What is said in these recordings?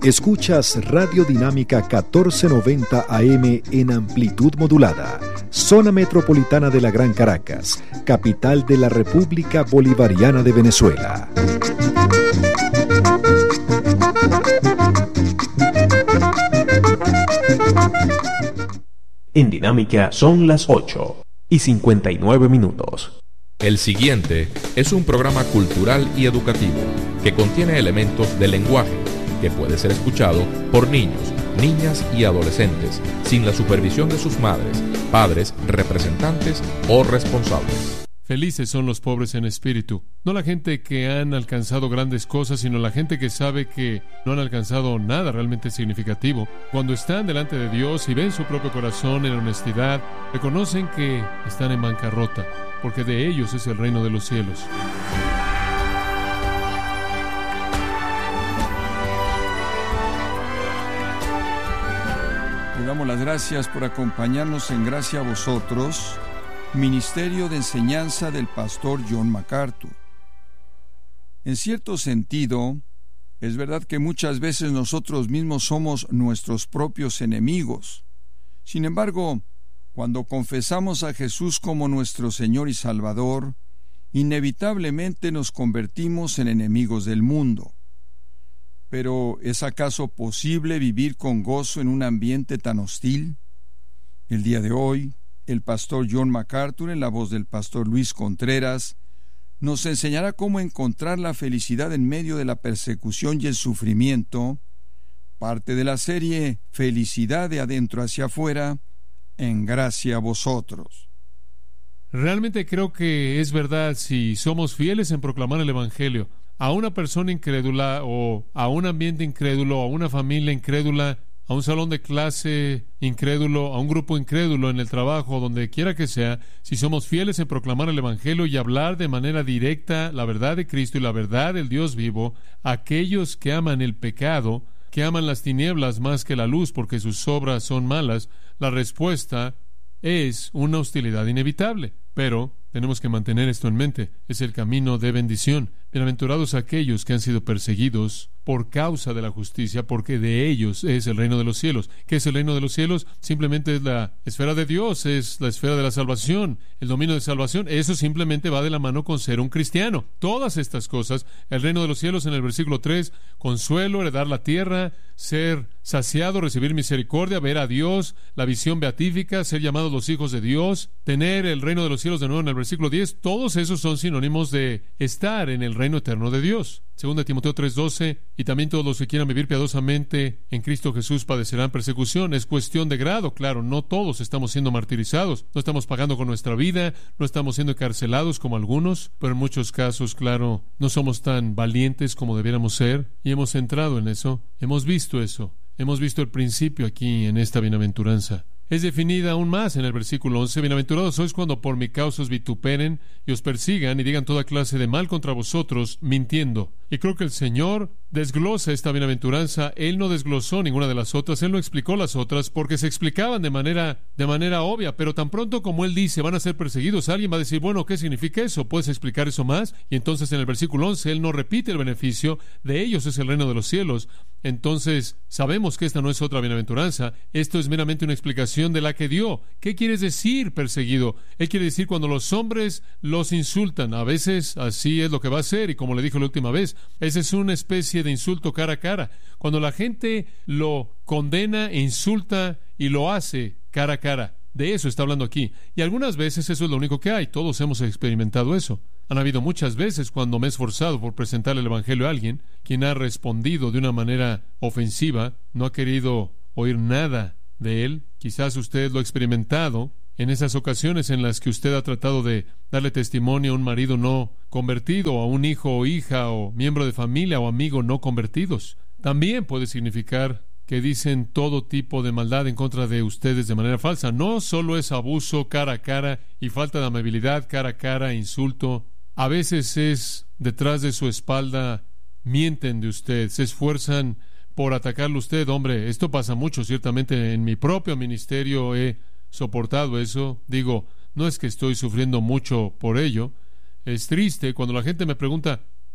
Escuchas Radio Dinámica 1490 AM en amplitud modulada, zona metropolitana de la Gran Caracas, capital de la República Bolivariana de Venezuela. En Dinámica son las 8:59. El siguiente es un programa cultural y educativo que contiene elementos del lenguaje que puede ser escuchado por niños, niñas y adolescentes sin la supervisión de sus madres, padres, representantes o responsables. Felices son los pobres en espíritu, no la gente que han alcanzado grandes cosas, sino la gente que sabe que no han alcanzado nada realmente significativo. Cuando están delante de Dios y ven su propio corazón en honestidad, reconocen que están en bancarrota, porque de ellos es el reino de los cielos. Le damos las gracias por acompañarnos en Gracia a Vosotros, Ministerio de Enseñanza del Pastor John MacArthur. En cierto sentido, es verdad que muchas veces nosotros mismos somos nuestros propios enemigos. Sin embargo, cuando confesamos a Jesús como nuestro Señor y Salvador, inevitablemente nos convertimos en enemigos del mundo. Pero, ¿es acaso posible vivir con gozo en un ambiente tan hostil? El día de hoy, el pastor John MacArthur, en la voz del pastor Luis Contreras, nos enseñará cómo encontrar la felicidad en medio de la persecución y el sufrimiento, parte de la serie Felicidad de adentro hacia afuera, en Gracia a Vosotros. Realmente creo que es verdad si somos fieles en proclamar el Evangelio a una persona incrédula o a un ambiente incrédulo, a una familia incrédula, a un salón de clase incrédulo, a un grupo incrédulo en el trabajo, donde quiera que sea. Si somos fieles en proclamar el Evangelio y hablar de manera directa la verdad de Cristo y la verdad del Dios vivo, aquellos que aman el pecado, que aman las tinieblas más que la luz porque sus obras son malas, la respuesta es una hostilidad inevitable. Pero tenemos que mantener esto en mente. Es el camino de bendición. Bienaventurados aquellos que han sido perseguidos por causa de la justicia, porque de ellos es el reino de los cielos. ¿Qué es el reino de los cielos? Simplemente es la esfera de Dios, es la esfera de la salvación, el dominio de salvación. Eso simplemente va de la mano con ser un cristiano. Todas estas cosas, el reino de los cielos en el versículo 3, consuelo, heredar la tierra, ser saciado, recibir misericordia, ver a Dios, la visión beatífica, ser llamados los hijos de Dios, tener el reino de los cielos de nuevo en el versículo 10, todos esos son sinónimos de estar en el reino eterno de Dios. 2 Timoteo 3:12, y también todos los que quieran vivir piadosamente en Cristo Jesús padecerán persecución. Es cuestión de grado, claro, no todos estamos siendo martirizados, no estamos pagando con nuestra vida, no estamos siendo encarcelados como algunos, pero en muchos casos, claro, no somos tan valientes como debiéramos ser, y hemos entrado en eso, hemos visto eso, hemos visto el principio aquí en esta bienaventuranza. Es definida aún más en el versículo 11. Bienaventurados sois cuando por mi causa os vituperen y os persigan y digan toda clase de mal contra vosotros, mintiendo. Y creo que el Señor desglosa esta bienaventuranza. Él no desglosó ninguna de las otras, Él no explicó las otras porque se explicaban de manera obvia, pero tan pronto como Él dice van a ser perseguidos, alguien va a decir, bueno, ¿qué significa eso? ¿Puedes explicar eso más? Y entonces en el versículo 11 Él no repite el beneficio, de ellos es el reino de los cielos. Entonces sabemos que esta no es otra bienaventuranza, esto es meramente una explicación de la que dio. ¿Qué quieres decir perseguido? Él quiere decir cuando los hombres los insultan, a veces así es lo que va a ser, y como le dijo la última vez, esa es una especie de insulto cara a cara. Cuando la gente lo condena e insulta y lo hace cara a cara, de eso está hablando aquí. Y algunas veces eso es lo único que hay, todos hemos experimentado eso. Han habido muchas veces cuando me he esforzado por presentar el Evangelio a alguien, quien ha respondido de una manera ofensiva, no ha querido oír nada de él. Quizás usted lo ha experimentado en esas ocasiones en las que usted ha tratado de darle testimonio a un marido no convertido, o a un hijo o hija o miembro de familia o amigo no convertidos. También puede significar que dicen todo tipo de maldad en contra de ustedes de manera falsa. No solo es abuso cara a cara y falta de amabilidad cara a cara, insulto. A veces es detrás de su espalda, mienten de usted, se esfuerzan por atacarle a usted. Hombre, esto pasa mucho, ciertamente en mi propio ministerio he soportado eso. Digo, no es que estoy sufriendo mucho por ello. Es triste cuando la gente me pregunta,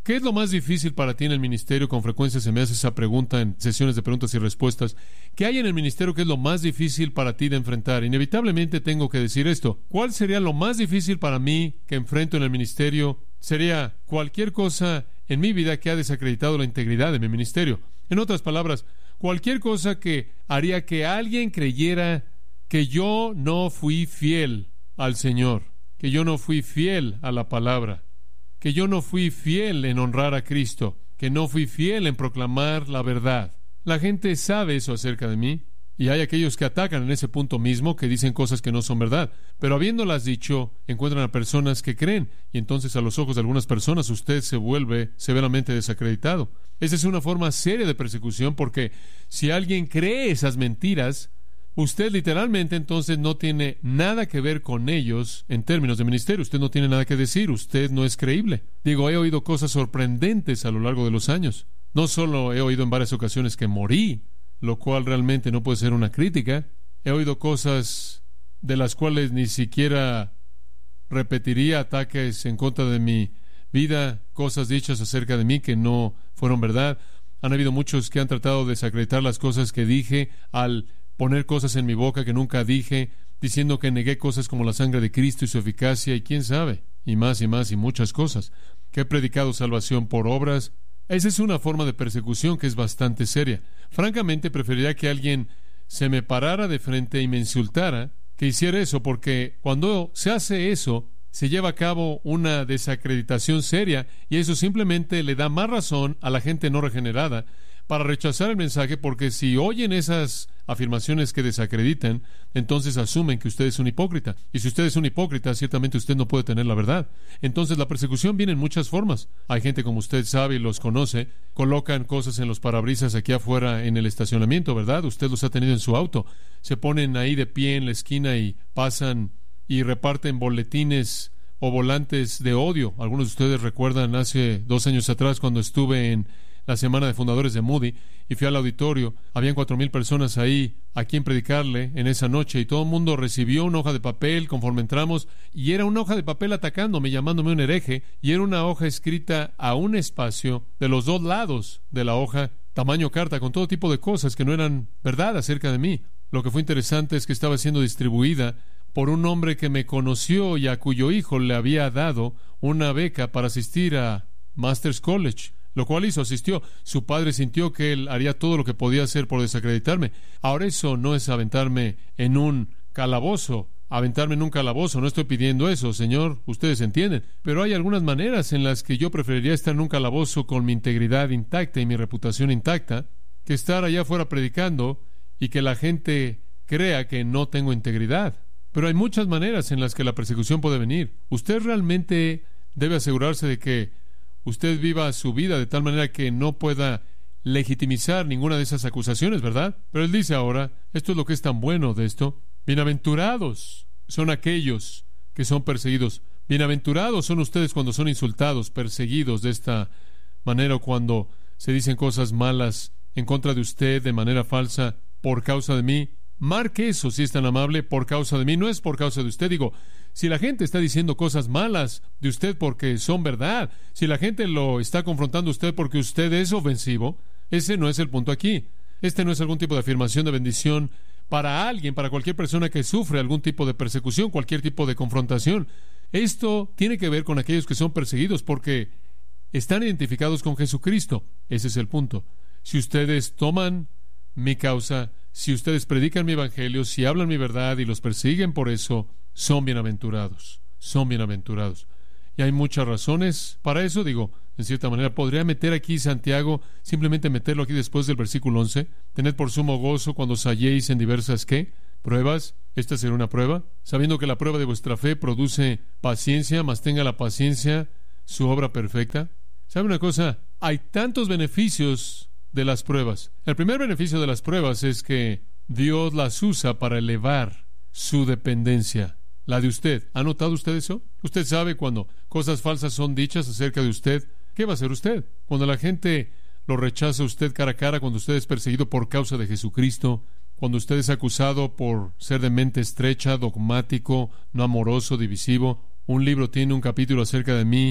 ¿Qué es lo más difícil para ti en el ministerio? Con frecuencia se me hace esa pregunta en sesiones de preguntas y respuestas. ¿Qué hay en el ministerio que es lo más difícil para ti de enfrentar? Inevitablemente tengo que decir esto. ¿Cuál sería lo más difícil para mí que enfrento en el ministerio? Sería cualquier cosa en mi vida que ha desacreditado la integridad de mi ministerio. En otras palabras, cualquier cosa que haría que alguien creyera que yo no fui fiel al Señor, que yo no fui fiel a la palabra, que yo no fui fiel en honrar a Cristo, que no fui fiel en proclamar la verdad. La gente sabe eso acerca de mí, y hay aquellos que atacan en ese punto mismo, que dicen cosas que no son verdad, pero habiéndolas dicho, encuentran a personas que creen, y entonces a los ojos de algunas personas usted se vuelve severamente desacreditado. Esa es una forma seria de persecución, porque si alguien cree esas mentiras, usted literalmente entonces no tiene nada que ver con ellos en términos de ministerio. Usted no tiene nada que decir, usted no es creíble. Digo, he oído cosas sorprendentes a lo largo de los años. No solo he oído en varias ocasiones que morí, lo cual realmente no puede ser una crítica. He oído cosas de las cuales ni siquiera repetiría, ataques en contra de mi vida, cosas dichas acerca de mí que no fueron verdad. Han habido muchos que han tratado de desacreditar las cosas que dije al poner cosas en mi boca que nunca dije, diciendo que negué cosas como la sangre de Cristo y su eficacia, y quién sabe, y más y muchas cosas, que he predicado salvación por obras. Esa es una forma de persecución que es bastante seria. Francamente, preferiría que alguien se me parara de frente y me insultara que hiciera eso, porque cuando se hace eso, se lleva a cabo una desacreditación seria, y eso simplemente le da más razón a la gente no regenerada para rechazar el mensaje, porque si oyen esas afirmaciones que desacreditan, entonces asumen que usted es un hipócrita. Y si usted es un hipócrita, ciertamente usted no puede tener la verdad. Entonces la persecución viene en muchas formas. Hay gente, como usted sabe y los conoce, colocan cosas en los parabrisas aquí afuera en el estacionamiento, ¿verdad? Usted los ha tenido en su auto. Se ponen ahí de pie en la esquina y pasan y reparten boletines o volantes de odio. Algunos de ustedes recuerdan hace 2 años atrás, cuando estuve en la semana de fundadores de Moody y fui al auditorio. Habían 4,000 personas ahí a quien predicarle en esa noche, y todo el mundo recibió una hoja de papel conforme entramos, y era una hoja de papel atacándome, llamándome un hereje, y era una hoja escrita a un espacio de los 2 lados de la hoja, tamaño carta, con todo tipo de cosas que no eran verdad acerca de mí. Lo que fue interesante es que estaba siendo distribuida por un hombre que me conoció y a cuyo hijo le había dado una beca para asistir a Masters College, lo cual hizo, asistió. Su padre sintió que él haría todo lo que podía hacer por desacreditarme. Ahora, eso no es aventarme en un calabozo. No estoy pidiendo eso, Señor, ustedes entienden. Pero hay algunas maneras en las que yo preferiría estar en un calabozo con mi integridad intacta y mi reputación intacta, que estar allá afuera predicando y que la gente crea que no tengo integridad. Pero hay muchas maneras en las que la persecución puede venir. Usted realmente debe asegurarse de que usted viva su vida de tal manera que no pueda legitimizar ninguna de esas acusaciones, ¿verdad? Pero él dice ahora, esto es lo que es tan bueno de esto: bienaventurados son aquellos que son perseguidos. Bienaventurados son ustedes cuando son insultados, perseguidos de esta manera, o cuando se dicen cosas malas en contra de usted de manera falsa por causa de mí. Marque eso, si es tan amable, por causa de mí, no es por causa de usted. Digo, si la gente está diciendo cosas malas de usted porque son verdad, si la gente lo está confrontando a usted porque usted es ofensivo, ese no es el punto aquí. Este no es algún tipo de afirmación de bendición para alguien, para cualquier persona que sufre algún tipo de persecución, cualquier tipo de confrontación. Esto tiene que ver con aquellos que son perseguidos porque están identificados con Jesucristo. Ese es el punto. Si ustedes toman mi causa, si ustedes predican mi evangelio, si hablan mi verdad y los persiguen por eso, son bienaventurados, son bienaventurados. Y hay muchas razones para eso. Digo, en cierta manera, podría meter aquí Santiago, simplemente meterlo aquí después del versículo 11. Tened por sumo gozo cuando os halléis en diversas, ¿qué? Pruebas. Esta será una prueba, sabiendo que la prueba de vuestra fe produce paciencia, mas tenga la paciencia su obra perfecta. ¿Sabe una cosa? Hay tantos beneficios de las pruebas. El primer beneficio de las pruebas es que Dios las usa para elevar su dependencia, la de usted. ¿Ha notado usted eso? Usted sabe, cuando cosas falsas son dichas acerca de usted, ¿qué va a hacer usted? Cuando la gente lo rechaza a usted cara a cara, cuando usted es perseguido por causa de Jesucristo, cuando usted es acusado por ser de mente estrecha, dogmático, no amoroso, divisivo. Un libro tiene un capítulo acerca de mí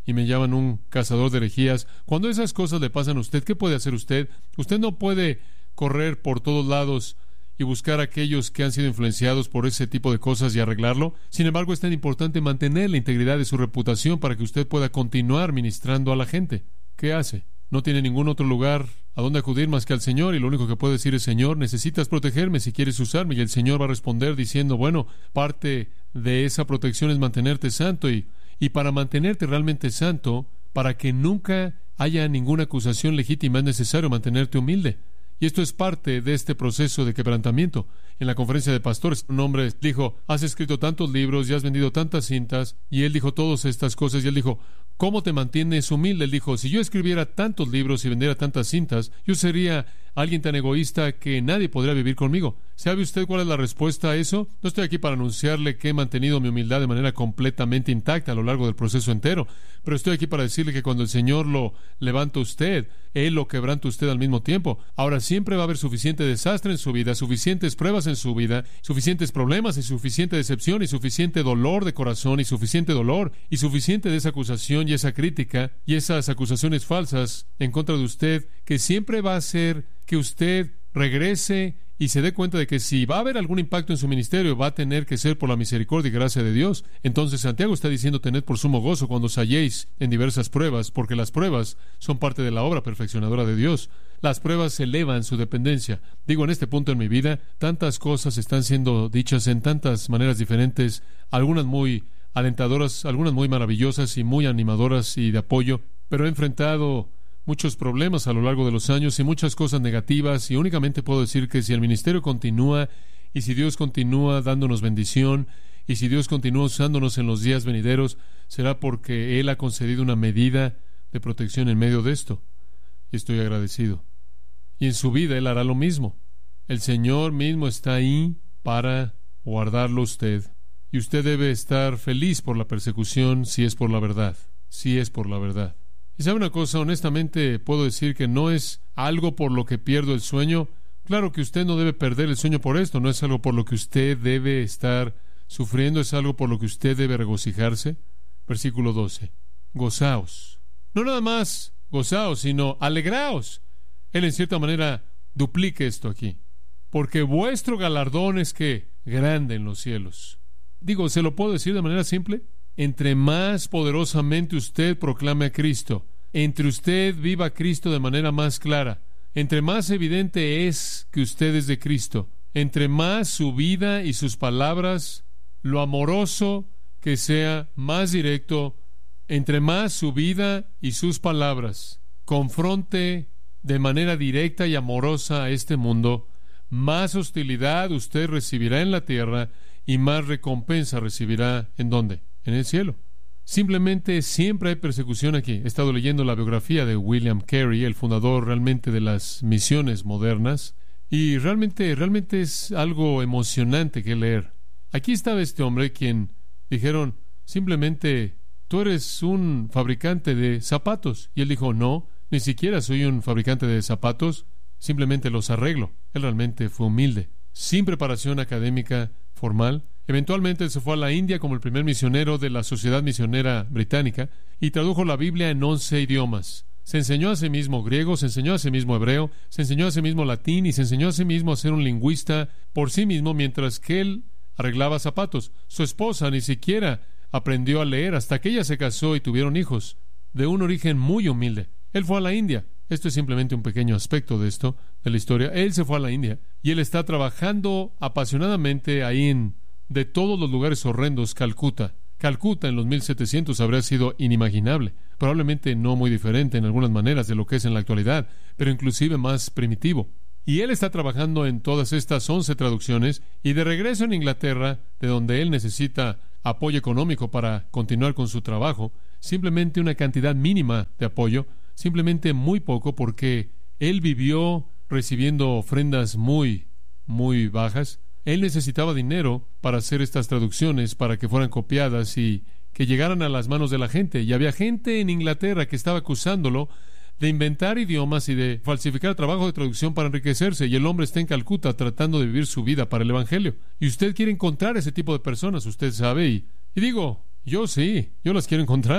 y me llaman un cazador de herejías. Cuando esas cosas le pasan a usted, ¿qué puede hacer usted? Usted no puede correr por todos lados y buscar a aquellos que han sido influenciados por ese tipo de cosas y arreglarlo. Sin embargo, es tan importante mantener la integridad de su reputación para que usted pueda continuar ministrando a la gente. ¿Qué hace? No tiene ningún otro lugar a donde acudir más que al Señor, y lo único que puede decir es: Señor, necesitas protegerme si quieres usarme. Y el Señor va a responder diciendo: bueno, parte de esa protección es mantenerte santo, y para mantenerte realmente santo, para que nunca haya ninguna acusación legítima, es necesario mantenerte humilde. Y esto es parte de este proceso de quebrantamiento. En la conferencia de pastores, un hombre dijo: has escrito tantos libros y has vendido tantas cintas. Y él dijo todas estas cosas, y él dijo: ¿cómo te mantienes humilde? Él dijo: si yo escribiera tantos libros y vendiera tantas cintas, yo sería alguien tan egoísta que nadie podría vivir conmigo. ¿Sabe usted cuál es la respuesta a eso? No estoy aquí para anunciarle que he mantenido mi humildad de manera completamente intacta a lo largo del proceso entero, pero estoy aquí para decirle que cuando el Señor lo levanta a usted, Él lo quebranta a usted al mismo tiempo. Ahora, siempre va a haber suficiente desastre en su vida, suficientes pruebas en su vida, suficientes problemas y suficiente decepción y suficiente dolor de corazón y suficiente dolor y suficiente de esa acusación y esa crítica y esas acusaciones falsas en contra de usted, que siempre va a hacer que usted regrese y se dé cuenta de que si va a haber algún impacto en su ministerio, va a tener que ser por la misericordia y gracia de Dios. Entonces Santiago está diciendo: tened por sumo gozo cuando os halléis en diversas pruebas, porque las pruebas son parte de la obra perfeccionadora de Dios. Las pruebas elevan su dependencia. Digo, en este punto en mi vida, tantas cosas están siendo dichas en tantas maneras diferentes, algunas muy alentadoras, algunas muy maravillosas y muy animadoras y de apoyo, pero he enfrentado muchos problemas a lo largo de los años y muchas cosas negativas, y únicamente puedo decir que si el ministerio continúa y si Dios continúa dándonos bendición y si Dios continúa usándonos en los días venideros, será porque Él ha concedido una medida de protección en medio de esto, y estoy agradecido. Y en su vida Él hará lo mismo. El Señor mismo está ahí para guardarlo usted, y usted debe estar feliz por la persecución si es por la verdad, si es por la verdad. Y sabe una cosa, honestamente puedo decir que no es algo por lo que pierdo el sueño. Claro que usted no debe perder el sueño por esto, no es algo por lo que usted debe estar sufriendo, es algo por lo que usted debe regocijarse. Versículo 12. Gozaos. No nada más gozaos, sino alegraos. Él en cierta manera duplica esto aquí. Porque vuestro galardón es que grande en los cielos. Digo, ¿se lo puedo decir de manera simple? Entre más poderosamente usted proclame a Cristo, entre usted viva a Cristo de manera más clara, entre más evidente es que usted es de Cristo, entre más su vida y sus palabras, lo amoroso que sea, más directo, entre más su vida y sus palabras confronte de manera directa y amorosa a este mundo, más hostilidad usted recibirá en la tierra y más recompensa recibirá ¿en dónde? En el cielo. Simplemente siempre hay persecución aquí. He estado leyendo la biografía de William Carey, el fundador realmente de las misiones modernas, y realmente es algo emocionante que leer. Aquí estaba este hombre quien dijeron simplemente: tú eres un fabricante de zapatos. Y él dijo: no, ni siquiera soy un fabricante de zapatos, simplemente los arreglo. Él realmente fue humilde, sin preparación académica formal. Eventualmente él se fue a la India como el primer misionero de la Sociedad Misionera Británica y tradujo la Biblia en 11 idiomas. Se enseñó a sí mismo griego, se enseñó a sí mismo hebreo, se enseñó a sí mismo latín y se enseñó a sí mismo a ser un lingüista por sí mismo mientras que él arreglaba zapatos. Su esposa ni siquiera aprendió a leer hasta que ella se casó y tuvieron hijos, de un origen muy humilde. Él fue a la India. Esto es simplemente un pequeño aspecto de esto, de la historia. Él se fue a la India y él está trabajando apasionadamente ahí en, de todos los lugares horrendos, Calcuta. Calcuta en los 1700 habría sido inimaginable, probablemente no muy diferente en algunas maneras de lo que es en la actualidad, pero inclusive más primitivo. Y él está trabajando en todas estas 11 traducciones, y de regreso en Inglaterra, de donde él necesita apoyo económico para continuar con su trabajo, simplemente una cantidad mínima de apoyo, simplemente muy poco, porque él vivió recibiendo ofrendas muy bajas. Él necesitaba dinero para hacer estas traducciones, para que fueran copiadas y que llegaran a las manos de la gente. Y había gente en Inglaterra que estaba acusándolo de inventar idiomas y de falsificar trabajo de traducción para enriquecerse. Y el hombre está en Calcuta tratando de vivir su vida para el Evangelio. Y usted quiere encontrar ese tipo de personas, usted sabe. Y digo, yo sí, yo las quiero encontrar.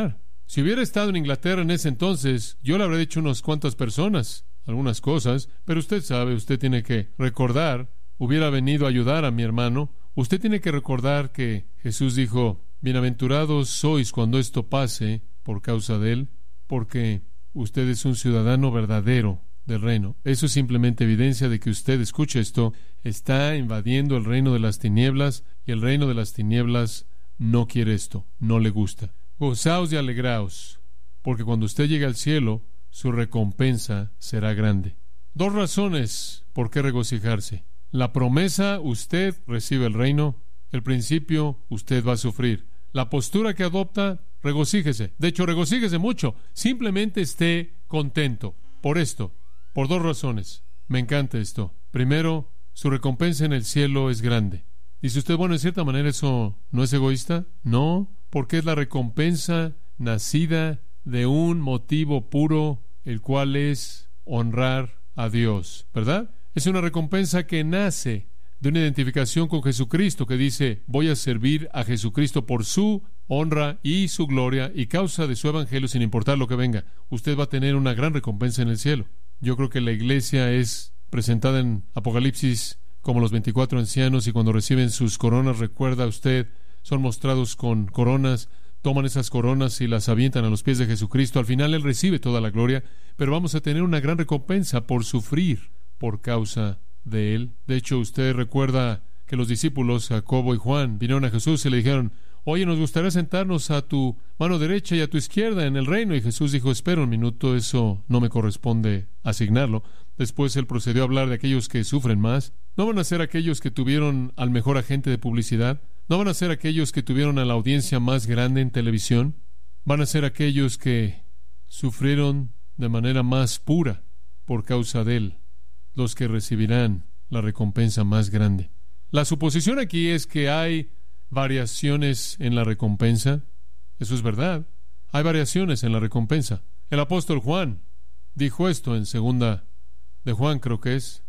Si hubiera estado en Inglaterra en ese entonces, yo le habría dicho a unas cuantas personas algunas cosas, pero usted sabe, usted tiene que recordar, hubiera venido a ayudar a mi hermano. Usted tiene que recordar que Jesús dijo: bienaventurados sois cuando esto pase por causa de él, porque usted es un ciudadano verdadero del reino. Eso es simplemente evidencia de que usted, escuche esto, está invadiendo el reino de las tinieblas, y el reino de las tinieblas no quiere esto, no le gusta. Gozaos y alegraos, porque cuando usted llegue al cielo, su recompensa será grande. 2 razones por qué regocijarse. La promesa, usted recibe el reino. El principio, usted va a sufrir. La postura que adopta, regocíjese. De hecho, regocíjese mucho. Simplemente esté contento. Por esto, por 2 razones. Me encanta esto. Primero, su recompensa en el cielo es grande. Dice usted, bueno, en cierta manera eso no es egoísta. No, porque es la recompensa nacida de un motivo puro, el cual es honrar a Dios, ¿verdad? Es una recompensa que nace de una identificación con Jesucristo, que dice: voy a servir a Jesucristo por su honra y su gloria y causa de su evangelio, sin importar lo que venga. Usted va a tener una gran recompensa en el cielo. Yo creo que la iglesia es presentada en Apocalipsis como los 24 ancianos, y cuando reciben sus coronas, recuerda usted, son mostrados con coronas, toman esas coronas y las avientan a los pies de Jesucristo. Al final Él recibe toda la gloria, pero vamos a tener una gran recompensa por sufrir por causa de Él. De hecho, usted recuerda que los discípulos, Jacobo y Juan, vinieron a Jesús y le dijeron: oye, nos gustaría sentarnos a tu mano derecha y a tu izquierda en el reino. Y Jesús dijo: espera un minuto, eso no me corresponde asignarlo. Después Él procedió a hablar de aquellos que sufren más. ¿No van a ser aquellos que tuvieron al mejor agente de publicidad? ¿No van a ser aquellos que tuvieron a la audiencia más grande en televisión? Van a ser aquellos que sufrieron de manera más pura por causa de Él, los que recibirán la recompensa más grande. La suposición aquí es que hay variaciones en la recompensa. Eso es verdad. Hay variaciones en la recompensa. El apóstol Juan dijo esto en 2 de Juan, creo que es: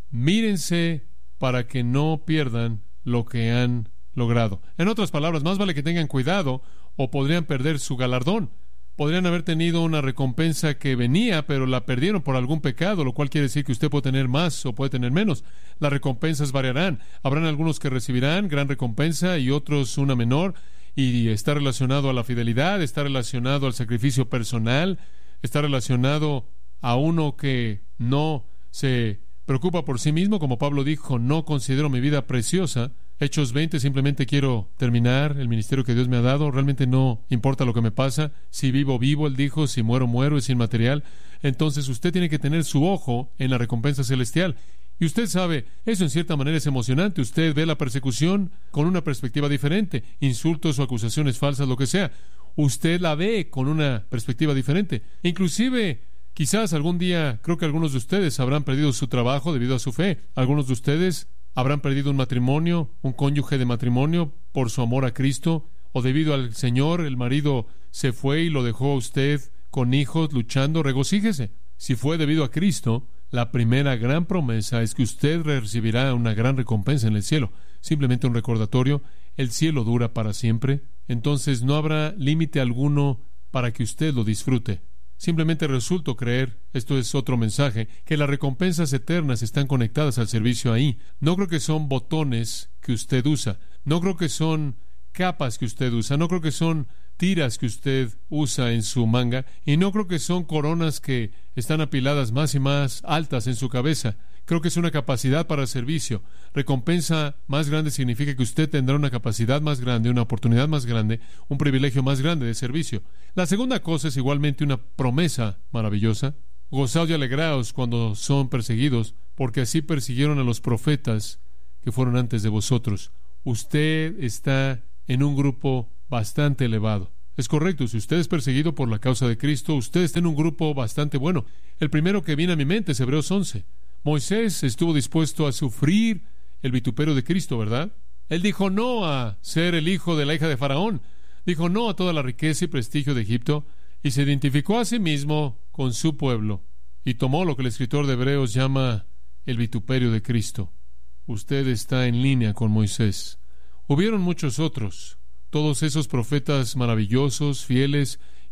mírense para que no pierdan lo que han logrado. En otras palabras, más vale que tengan cuidado o podrían perder su galardón. Podrían haber tenido una recompensa que venía, pero la perdieron por algún pecado, lo cual quiere decir que usted puede tener más o puede tener menos. Las recompensas variarán. Habrán algunos que recibirán gran recompensa y otros una menor, y está relacionado a la fidelidad, está relacionado al sacrificio personal, está relacionado a uno que no se preocupa por sí mismo, como Pablo dijo: no considero mi vida preciosa. Hechos 20, simplemente quiero terminar el ministerio que Dios me ha dado. Realmente no importa lo que me pasa. Si vivo, vivo, él dijo. Si muero, muero. Es inmaterial. Entonces usted tiene que tener su ojo en la recompensa celestial. Y usted sabe, eso en cierta manera es emocionante. Usted ve la persecución con una perspectiva diferente. Insultos o acusaciones falsas, lo que sea. Usted la ve con una perspectiva diferente. Inclusive, quizás algún día, creo que algunos de ustedes habrán perdido su trabajo debido a su fe. Algunos de ustedes habrán perdido un matrimonio, un cónyuge de matrimonio, por su amor a Cristo, o debido al Señor, el marido se fue y lo dejó a usted con hijos luchando. Regocíjese. Si fue debido a Cristo, la primera gran promesa es que usted recibirá una gran recompensa en el cielo. Simplemente un recordatorio: el cielo dura para siempre, entonces no habrá límite alguno para que usted lo disfrute. Simplemente resulto creer, esto es otro mensaje, que las recompensas eternas están conectadas al servicio ahí. No creo que son botones que usted usa. No creo que son capas que usted usa. No creo que son tiras que usted usa en su manga. Y no creo que son coronas que están apiladas más y más altas en su cabeza. Creo que es una capacidad para el servicio. Recompensa más grande significa que usted tendrá una capacidad más grande, una oportunidad más grande, un privilegio más grande de servicio. La segunda cosa es igualmente una promesa maravillosa. Gozaos y alegraos cuando son perseguidos, porque así persiguieron a los profetas que fueron antes de vosotros. Usted está en un grupo bastante elevado. Es correcto, si usted es perseguido por la causa de Cristo, usted está en un grupo bastante bueno. El primero que viene a mi mente es Hebreos 11. Moisés estuvo dispuesto a sufrir el vituperio de Cristo, ¿verdad? Él dijo no a ser el hijo de la hija de Faraón. Dijo no a toda la riqueza y prestigio de Egipto, y se identificó a sí mismo con su pueblo, y tomó lo que el escritor de Hebreos llama el vituperio de Cristo. Usted está en línea con Moisés. Hubieron muchos otros, todos esos profetas maravillosos, fieles,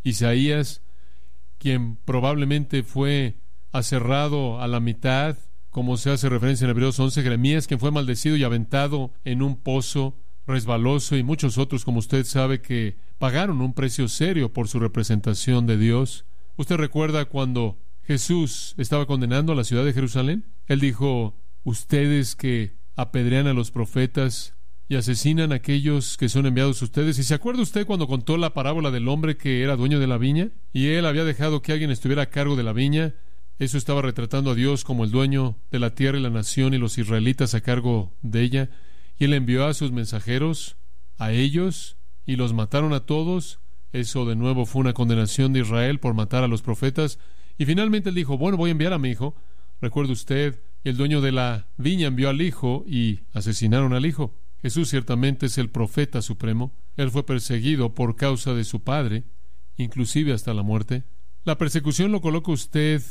Isaías, quien probablemente fue aserrado a la mitad, como se hace referencia en Hebreos 11, Jeremías, quien fue maldecido y aventado en un pozo resbaloso, y muchos otros, como usted sabe, que pagaron un precio serio por su representación de Dios. ¿Usted recuerda cuando Jesús estaba condenando a la ciudad de Jerusalén? Él dijo: ustedes que apedrean a los profetas y asesinan a aquellos que son enviados a ustedes. ¿Y se acuerda usted cuando contó la parábola del hombre que era dueño de la viña y él había dejado que alguien estuviera a cargo de la viña? Eso estaba retratando a Dios como el dueño de la tierra y la nación, y los israelitas a cargo de ella. Y él envió a sus mensajeros a ellos y los mataron a todos. Eso de nuevo fue una condenación de Israel por matar a los profetas. Y finalmente él dijo: bueno, voy a enviar a mi hijo. Recuerde usted, el dueño de la viña envió al hijo y asesinaron al hijo. Jesús ciertamente es el profeta supremo. Él fue perseguido por causa de su padre, inclusive hasta la muerte. La persecución lo coloca usted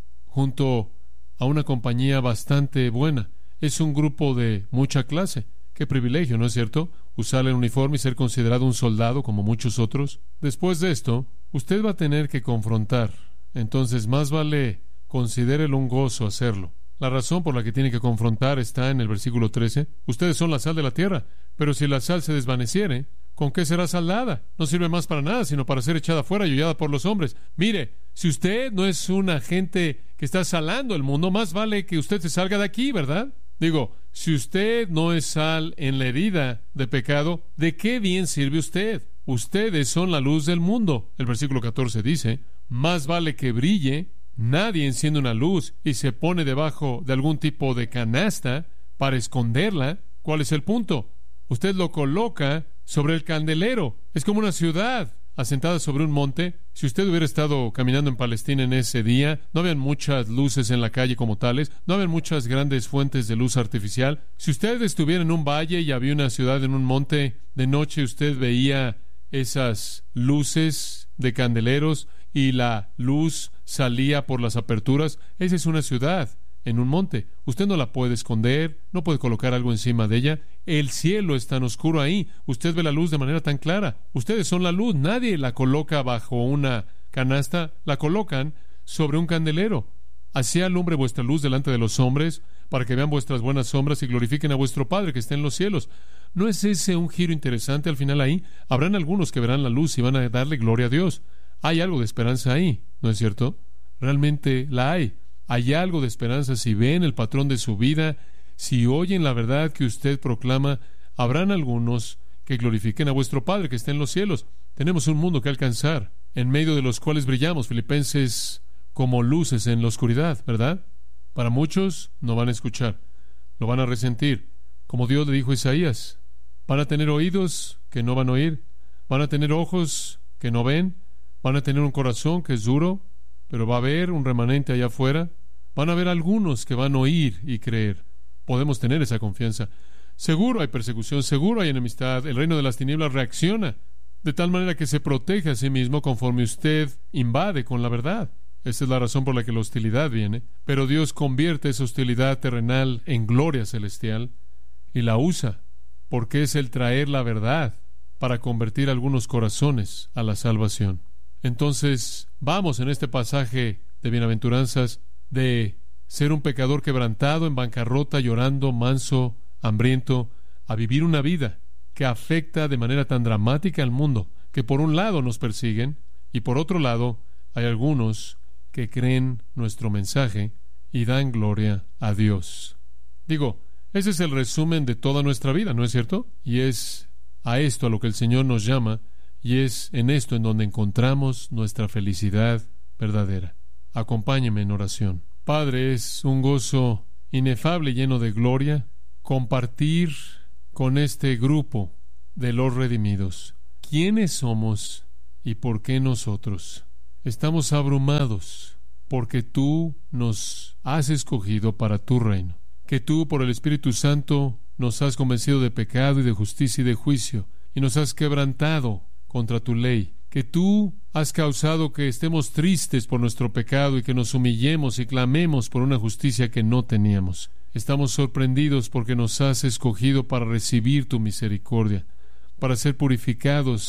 junto a una compañía bastante buena. Es un grupo de mucha clase. Qué privilegio, ¿no es cierto? Usar el uniforme y ser considerado un soldado como muchos otros. Después de esto, usted va a tener que confrontar. Entonces, más vale considérelo un gozo hacerlo. La razón por la que tiene que confrontar está en el versículo 13. Ustedes son la sal de la tierra, pero si la sal se desvaneciere, ¿con qué será saldada? No sirve más para nada, sino para ser echada fuera y hollada por los hombres. Mire, si usted no es un agente que está salando el mundo, más vale que usted se salga de aquí, ¿verdad? Digo, si usted no es sal en la herida de pecado, ¿de qué bien sirve usted? Ustedes son la luz del mundo. El versículo 14 dice: más vale que brille. Nadie enciende una luz y se pone debajo de algún tipo de canasta para esconderla. ¿Cuál es el punto? Usted lo coloca sobre el candelero. Es como una ciudad asentada sobre un monte. Si usted hubiera estado caminando en Palestina en ese día, no habían muchas luces en la calle como tales, no habían muchas grandes fuentes de luz artificial. Si usted estuviera en un valle y había una ciudad en un monte, de noche usted veía esas luces de candeleros y la luz salía por las aperturas. Esa es una ciudad en un monte. Usted no la puede esconder, no puede colocar algo encima de ella. El cielo es tan oscuro ahí. Usted ve la luz de manera tan clara. Ustedes son la luz. Nadie la coloca bajo una canasta, la colocan sobre un candelero. Así alumbre vuestra luz delante de los hombres, para que vean vuestras buenas obras y glorifiquen a vuestro Padre que está en los cielos. ¿No es ese un giro interesante al final ahí? Habrán algunos que verán la luz y van a darle gloria a Dios. Hay algo de esperanza ahí, ¿no es cierto? Realmente la hay. Hay algo de esperanza si ven el patrón de su vida, si oyen la verdad que usted proclama. Habrán algunos que glorifiquen a vuestro Padre que está en los cielos. Tenemos un mundo que alcanzar, en medio de los cuales brillamos, Filipenses, como luces en la oscuridad, ¿verdad? Para muchos no van a escuchar, lo van a resentir, como Dios le dijo a Isaías. Van a tener oídos que no van a oír, van a tener ojos que no ven, van a tener un corazón que es duro, pero va a haber un remanente allá afuera. Van a haber algunos que van a oír y creer. Podemos tener esa confianza. Seguro hay persecución, seguro hay enemistad. El reino de las tinieblas reacciona de tal manera que se protege a sí mismo conforme usted invade con la verdad. Esa es la razón por la que la hostilidad viene. Pero Dios convierte esa hostilidad terrenal en gloria celestial y la usa, porque es el traer la verdad para convertir algunos corazones a la salvación. Entonces, vamos en este pasaje de bienaventuranzas de ser un pecador quebrantado, en bancarrota, llorando, manso, hambriento, a vivir una vida que afecta de manera tan dramática al mundo, que por un lado nos persiguen y por otro lado hay algunos que creen nuestro mensaje y dan gloria a Dios. Digo, ese es el resumen de toda nuestra vida, ¿no es cierto? Y es a esto a lo que el Señor nos llama, y es en esto en donde encontramos nuestra felicidad verdadera. Acompáñeme en oración. Padre, es un gozo inefable, lleno de gloria, compartir con este grupo de los redimidos. ¿Quiénes somos y por qué nosotros? Estamos abrumados porque tú nos has escogido para tu reino, que tú por el Espíritu Santo nos has convencido de pecado y de justicia y de juicio, y nos has quebrantado contra tu ley, que tú has causado que estemos tristes por nuestro pecado y que nos humillemos y clamemos por una justicia que no teníamos. Estamos sorprendidos porque nos has escogido para recibir tu misericordia, para ser purificados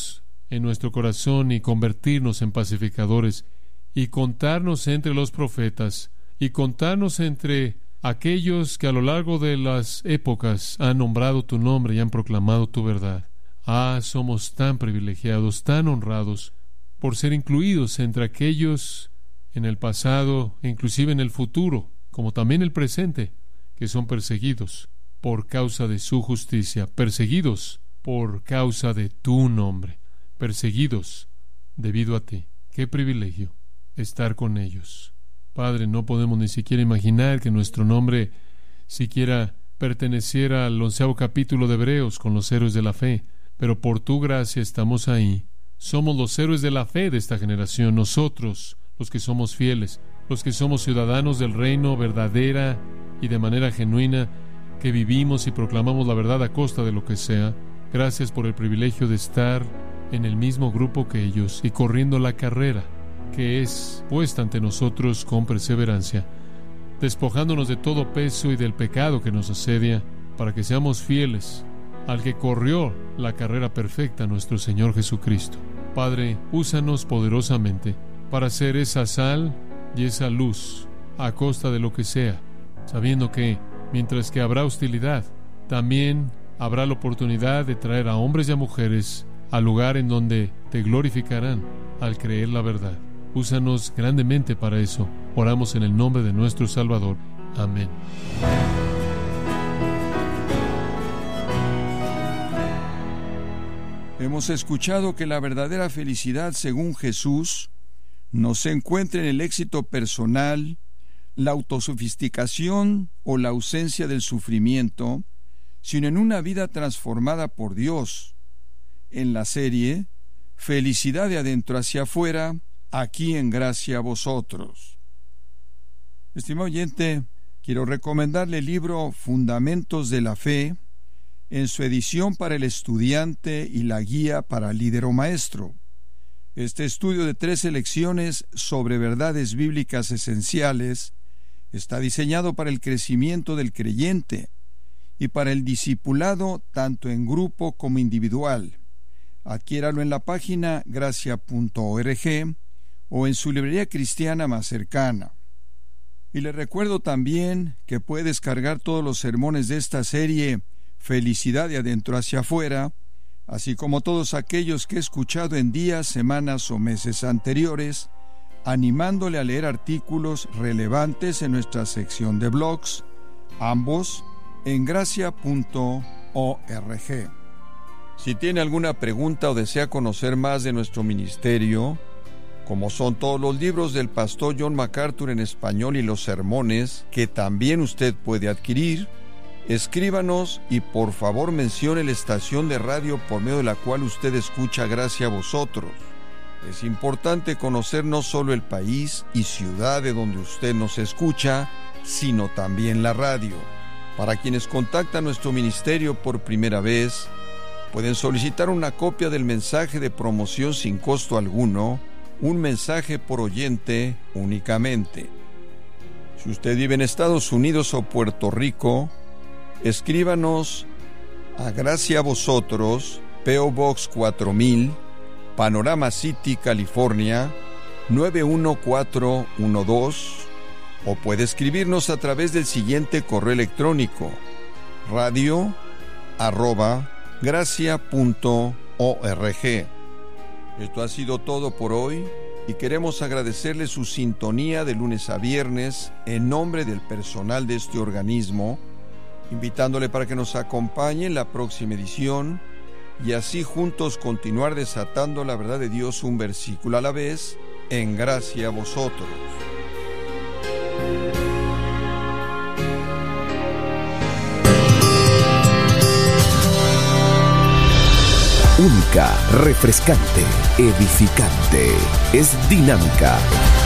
en nuestro corazón y convertirnos en pacificadores y contarnos entre los profetas y contarnos entre aquellos que a lo largo de las épocas han nombrado tu nombre y han proclamado tu verdad. Somos tan privilegiados, tan honrados por ser incluidos entre aquellos en el pasado, inclusive en el futuro, como también el presente, que son perseguidos por causa de su justicia, perseguidos por causa de tu nombre, perseguidos debido a ti. ¡Qué privilegio estar con ellos! Padre, no podemos ni siquiera imaginar que nuestro nombre siquiera perteneciera al 11º capítulo de Hebreos con los héroes de la fe, pero por tu gracia estamos ahí. Somos los héroes de la fe de esta generación, nosotros, los que somos fieles, los que somos ciudadanos del reino verdadera y de manera genuina, que vivimos y proclamamos la verdad a costa de lo que sea. Gracias por el privilegio de estar en el mismo grupo que ellos y corriendo la carrera que es puesta ante nosotros con perseverancia, despojándonos de todo peso y del pecado que nos asedia, para que seamos fieles al que corrió la carrera perfecta, nuestro Señor Jesucristo. Padre, úsanos poderosamente para ser esa sal y esa luz a costa de lo que sea, sabiendo que mientras que habrá hostilidad, también habrá la oportunidad de traer a hombres y a mujeres al lugar en donde te glorificarán al creer la verdad. Úsanos grandemente para eso. Oramos en el nombre de nuestro Salvador. Amén. Hemos escuchado que la verdadera felicidad, según Jesús, no se encuentra en el éxito personal, la autosofisticación o la ausencia del sufrimiento, sino en una vida transformada por Dios. En la serie Felicidad de adentro hacia afuera, aquí en Gracia a Vosotros. Estimado oyente, quiero recomendarle el libro Fundamentos de la Fe, en su edición para el estudiante y la guía para líder o maestro. Este estudio de 13 lecciones sobre verdades bíblicas esenciales está diseñado para el crecimiento del creyente y para el discipulado tanto en grupo como individual. Adquiéralo en la página gracia.org o en su librería cristiana más cercana. Y le recuerdo también que puede descargar todos los sermones de esta serie Felicidad de adentro hacia afuera, así como todos aquellos que he escuchado en días, semanas o meses anteriores, animándole a leer artículos relevantes en nuestra sección de blogs, ambos en gracia.org. Si tiene alguna pregunta o desea conocer más de nuestro ministerio, como son todos los libros del pastor John MacArthur en español y los sermones que también usted puede adquirir, escríbanos y por favor mencione la estación de radio por medio de la cual usted escucha Gracia a Vosotros. Es importante conocer no solo el país y ciudad de donde usted nos escucha, sino también la radio. Para quienes contactan nuestro ministerio por primera vez, pueden solicitar una copia del mensaje de promoción sin costo alguno, un mensaje por oyente únicamente. Si usted vive en Estados Unidos o Puerto Rico, escríbanos a Gracia a Vosotros, P.O. Box 4000, Panorama City, California, 91412, o puede escribirnos a través del siguiente correo electrónico: radio@gracia.org. Esto ha sido todo por hoy y queremos agradecerle su sintonía de lunes a viernes en nombre del personal de este organismo, invitándole para que nos acompañe en la próxima edición y así juntos continuar desatando la verdad de Dios un versículo a la vez en Gracia a Vosotros. Única, refrescante, edificante, es dinámica.